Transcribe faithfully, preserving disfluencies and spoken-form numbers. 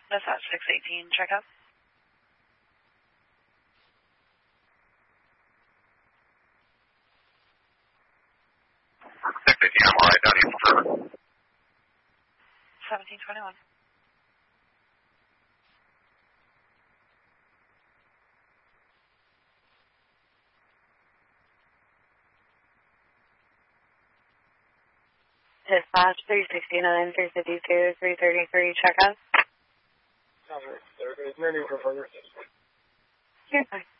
Dispatch six eighteen, check up. six eighteen, I'm alright, down here for seventeen twenty-one. Dispatch three sixty-nine, three fifty-two, three thirty-three, check up. Copy. There is no need for further assistance. You're fine.